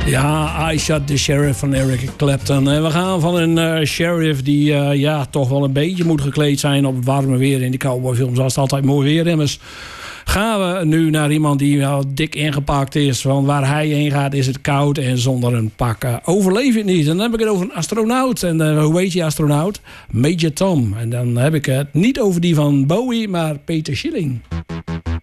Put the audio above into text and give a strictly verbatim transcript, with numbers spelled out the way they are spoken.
Ja, I Shot the Sheriff van Eric Clapton. En we gaan van een uh, sheriff die uh, ja, toch wel een beetje moet gekleed zijn op het warme weer. In die cowboyfilms was het altijd mooi weer. Immers gaan we nu naar iemand die wel dik ingepakt is. Want waar hij heen gaat is het koud en zonder een pak uh, overleef je het niet. En dan heb ik het over een astronaut. En uh, hoe heet die astronaut? Major Tom. En dan heb ik het niet over die van Bowie, maar Peter Schilling.